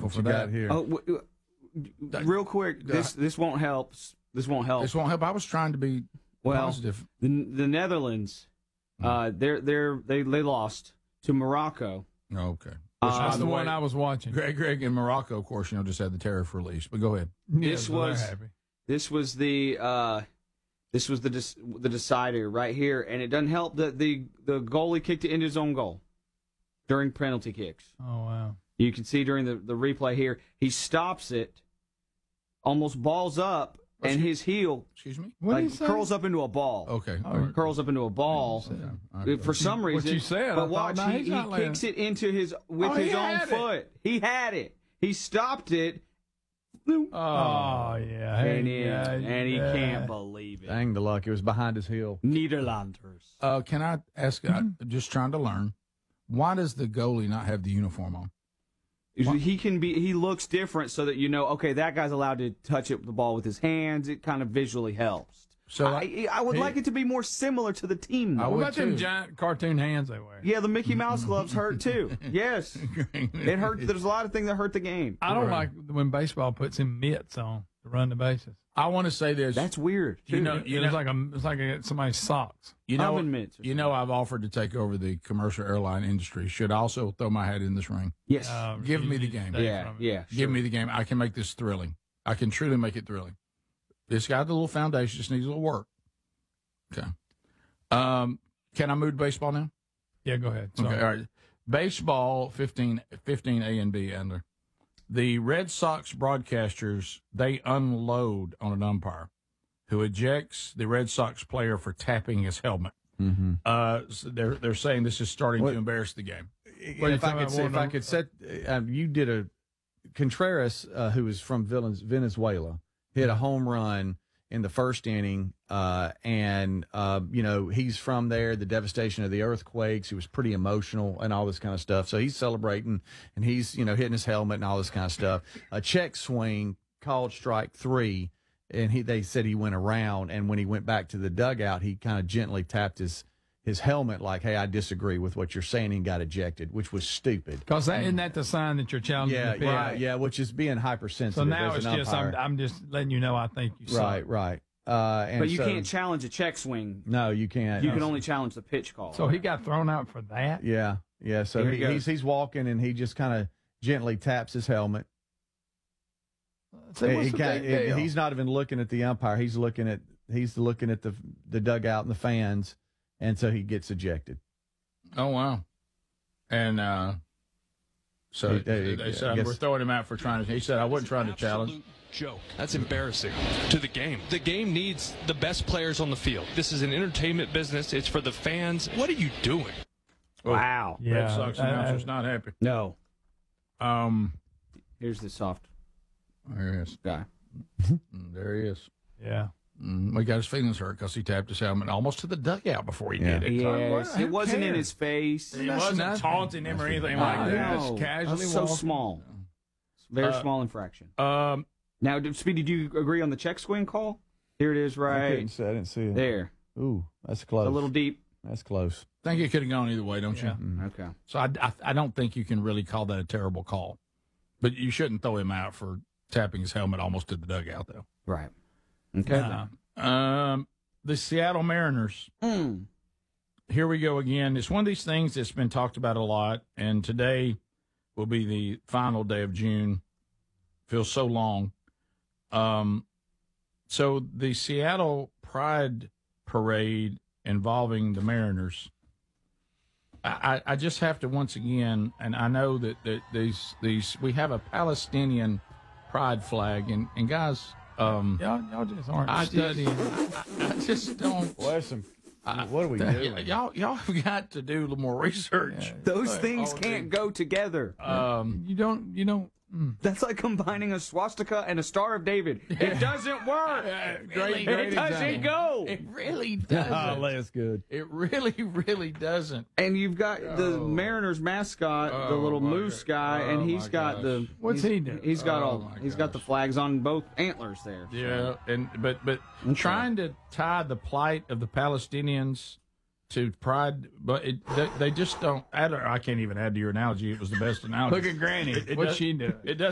thankful for that. Here. Real quick, this won't help. This won't help. This won't help. I was trying to be positive. The Netherlands, they lost to Morocco. Okay. That's the one I was watching. Greg in Morocco, of course, just had the tariff release. But go ahead. This was the decider right here, and it doesn't help that the goalie kicked it into his own goal during penalty kicks. Oh wow! You can see during the replay here, he stops it, almost balls up, and his heel curls up into a ball. Okay, curls up into a ball for some reason. What you said? But watch, he kicks it into his own foot. He had it. He stopped it. Oh yeah, and he can't believe it. Dang the luck! It was behind his heel. Netherlanders. Can I ask? Just trying to learn. Why does the goalie not have the uniform on? He looks different so that okay, that guy's allowed to touch the ball with his hands. It kind of visually helps. So I would like it to be more similar to the team. What about them giant cartoon hands they wear? Yeah, the Mickey Mouse gloves hurt too. Yes, it hurt. There's a lot of things that hurt the game. I don't like when baseball puts him mitts on to run the bases. I want to say this. That's weird. It's like somebody's socks. I've offered to take over the commercial airline industry. Should also throw my hat in this ring. Yes. Give me the game. Yeah. Give me the game. I can make this thrilling. I can truly make it thrilling. It's got the little foundation, just needs a little work. Okay. Can I move to baseball now? Yeah, go ahead. Okay, all right. Baseball 15 A and B under. The Red Sox broadcasters, they unload on an umpire who ejects the Red Sox player for tapping his helmet. Mm-hmm. So they're saying this is starting to embarrass the game. If I could set, you did a Contreras, who was from Venezuela, hit a home run in the first inning, and he's from there. The devastation of the earthquakes. He was pretty emotional and all this kind of stuff. So he's celebrating and he's hitting his helmet and all this kind of stuff. A check swing called strike 3, and they said he went around. And when he went back to the dugout, he kind of gently tapped his helmet like, "Hey, I disagree with what you're saying," and got ejected, which was stupid. Because isn't that the sign that you're challenging the pitch? Right, yeah, which is being hypersensitive. So now it's just I'm just letting you know I think you suck. Right. But you can't challenge a check swing. No, you can't. You can only challenge the pitch call. So he got thrown out for that? Yeah. So he's walking and he just kind of gently taps his helmet. So he's not even looking at the umpire. He's looking at the dugout and the fans. And so he gets ejected. Oh, wow. And so they said, we're throwing him out for trying to. He said, I wasn't trying to challenge. Joke. That's embarrassing to the game. The game needs the best players on the field. This is an entertainment business. It's for the fans. What are you doing? Wow. Red Sox announcer's not happy. No. Here's the soft. There he is. Guy. There he is. Yeah. We got his feelings hurt because he tapped his helmet almost to the dugout before he did it. Yes, it wasn't in his face. He wasn't taunting him or anything like that. Just casually so small. Very small infraction. Now, Speedy, do you agree on the check swing call? Here it is, right? I didn't see it. There. Ooh, that's close. A little deep. That's close. I think it could have gone either way, don't you? Okay. So I don't think you can really call that a terrible call. But you shouldn't throw him out for tapping his helmet almost to the dugout, though. Right. Okay. The Seattle Mariners. Here we go again. It's one of these things that's been talked about a lot, and today will be the final day of June. Feels so long. So the Seattle Pride Parade involving the Mariners. I just have to once again, and I know that these we have a Palestinian pride flag, and guys. Y'all just aren't studying. I just don't. Bless them. What are we doing? Y'all have got to do a little more research. Yeah. Those things can't go together. You don't. That's like combining a swastika and a Star of David. It doesn't work. Great it doesn't go. It really doesn't. That's good. It really doesn't. And you've got the Mariners mascot, the little moose guy, and he's got the. What's he doing? He's got He's got the flags on both antlers there. Yeah, but trying to tie the plight of the Palestinians to pride, but they just don't. I can't even add to your analogy. It was the best analogy. Look at Granny. What's she doing? It doesn't.